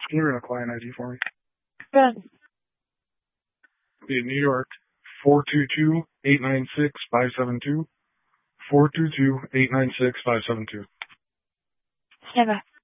Can you run a client ID for me? Good. Be in New York, 422-896-572. 422-896-572. Stand by.